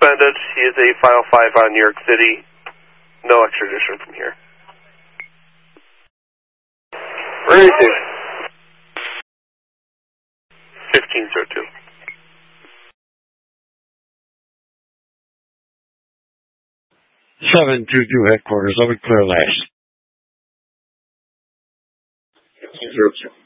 suspended. He is a File 5 on New York City. No extradition from here. Where is he? 1502. 722 headquarters. I'll be clear last. 1502.